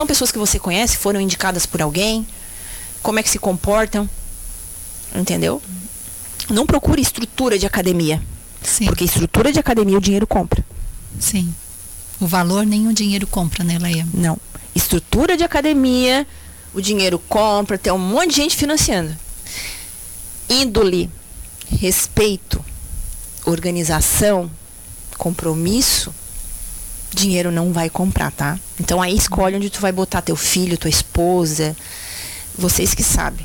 São pessoas que você conhece, foram indicadas por alguém, como é que se comportam, entendeu? Não procure estrutura de academia, Sim. porque estrutura de academia o dinheiro compra. Sim. O valor nem o dinheiro compra, né, Leia? Não. Estrutura de academia, o dinheiro compra, tem um monte de gente financiando. Índole, respeito, organização, compromisso, dinheiro não vai comprar, tá? Então aí escolhe onde tu vai botar teu filho, tua esposa, vocês que sabem.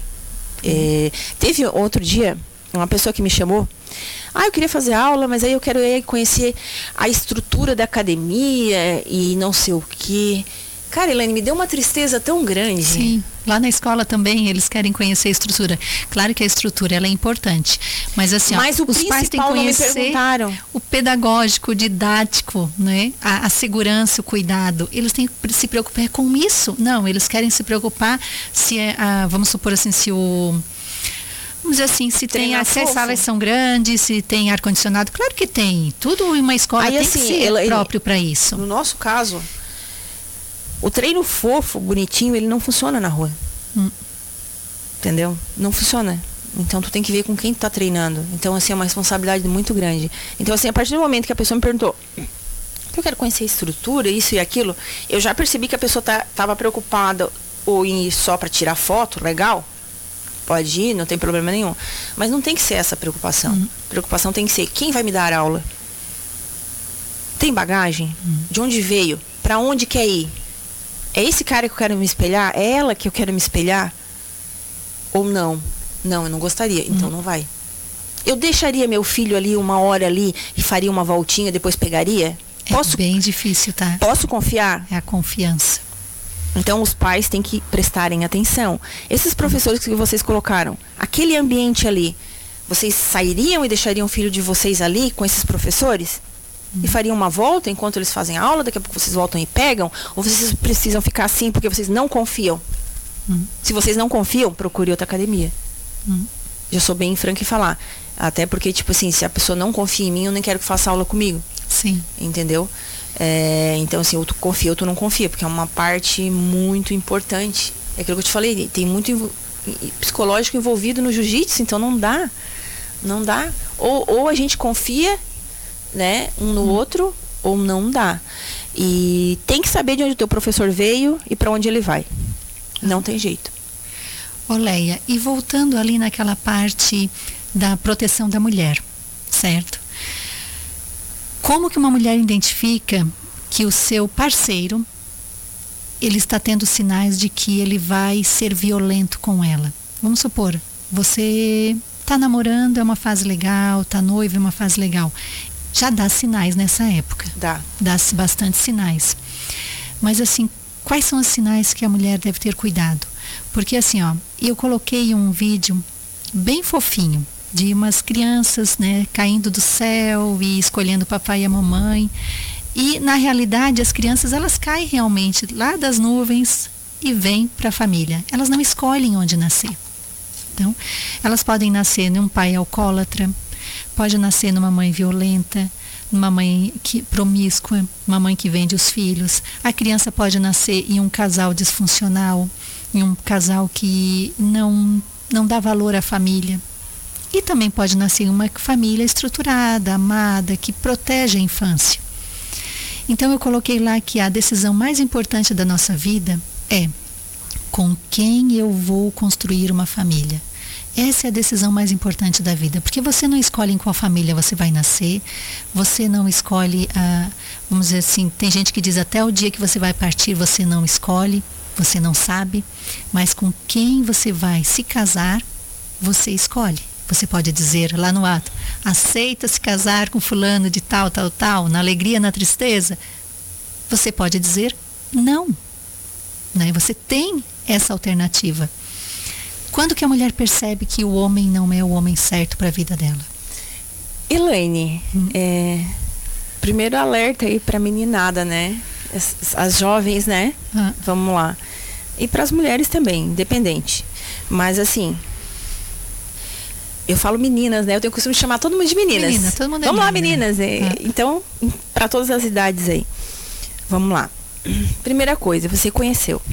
Teve outro dia uma pessoa que me chamou, eu queria fazer aula, mas aí eu quero conhecer a estrutura da academia e não sei o quê. Cara, Elaine, me deu uma tristeza tão grande. Sim, lá na escola também eles querem conhecer a estrutura. Claro que a estrutura ela é importante, mas assim, mas os pais têm que conhecer o pedagógico, o didático, né? A segurança, o cuidado. Eles têm que se preocupar com isso. Não, eles querem se preocupar se vamos supor assim, vamos dizer assim, se as salas são grandes, se tem ar-condicionado. Claro que tem. Tudo em uma escola aí, tem assim, que ser próprio para isso. No nosso caso, o treino fofo, bonitinho, ele não funciona na rua. Entendeu? Não funciona. Então, tu tem que ver com quem tu tá treinando. Então, assim, é uma responsabilidade muito grande. Então, assim, a partir do momento que a pessoa me perguntou, eu quero conhecer a estrutura, isso e aquilo, eu já percebi que a pessoa tava preocupada ou em ir só para tirar foto, legal. Pode ir, não tem problema nenhum. Mas não tem que ser essa preocupação. A preocupação tem que ser, quem vai me dar aula? Tem bagagem? De onde veio? Para onde quer ir? É esse cara que eu quero me espelhar? É ela que eu quero me espelhar? Ou não? Não, eu não gostaria. Então não vai. Eu deixaria meu filho ali 1 hora ali e faria uma voltinha, depois pegaria? É bem difícil, tá? Posso confiar? É a confiança. Então os pais têm que prestarem atenção. Esses professores que vocês colocaram, aquele ambiente ali, vocês sairiam e deixariam o filho de vocês ali com esses professores? E fariam uma volta enquanto eles fazem aula, daqui a pouco vocês voltam e pegam? Ou vocês precisam ficar assim porque vocês não confiam? Se vocês não confiam, procure outra academia. Eu sou bem franca em falar. Até porque, tipo assim, se a pessoa não confia em mim, eu nem quero que faça aula comigo. Sim. Entendeu? Então, assim, ou tu confia ou tu não confia, porque é uma parte muito importante. É aquilo que eu te falei, tem muito psicológico envolvido no jiu-jitsu, então não dá. Não dá. Ou a gente confia, né, um no outro, ou não dá. E tem que saber de onde o teu professor veio e para onde ele vai. Não tem jeito. Leia, e voltando ali naquela parte da proteção da mulher, certo? Como que uma mulher identifica que o seu parceiro, ele está tendo sinais de que ele vai ser violento com ela? Vamos supor, você está namorando, é uma fase legal, está noivo, é uma fase legal. Já dá sinais nessa época. Dá-se bastante sinais. Mas assim, quais são os sinais que a mulher deve ter cuidado? Porque assim, eu coloquei um vídeo bem fofinho de umas crianças, né, caindo do céu e escolhendo o papai e a mamãe. E na realidade as crianças, elas caem realmente lá das nuvens e vêm para a família. Elas não escolhem onde nascer. Então, elas podem nascer num pai alcoólatra, pode nascer numa mãe violenta, numa mãe promíscua, uma mãe que vende os filhos. A criança pode nascer em um casal disfuncional, em um casal que não dá valor à família. E também pode nascer em uma família estruturada, amada, que protege a infância. Então eu coloquei lá que a decisão mais importante da nossa vida é com quem eu vou construir uma família. Essa é a decisão mais importante da vida, porque você não escolhe em qual família você vai nascer, você não escolhe, vamos dizer assim, tem gente que diz até o dia que você vai partir, você não escolhe, você não sabe, mas com quem você vai se casar, você escolhe. Você pode dizer lá no ato, aceita se casar com fulano de tal, tal, tal, na alegria, na tristeza? Você pode dizer não, né? Você tem essa alternativa. Quando que a mulher percebe que o homem não é o homem certo para a vida dela? Elaine, primeiro alerta aí para a meninada, né? As jovens, né? Vamos lá. E para as mulheres também, independente. Mas assim, eu falo meninas, né? Eu tenho o costume de chamar todo mundo de meninas. Menina, todo mundo é Vamos lá, menina. meninas. Então, para todas as idades aí. Vamos lá. Primeira coisa, você conheceu.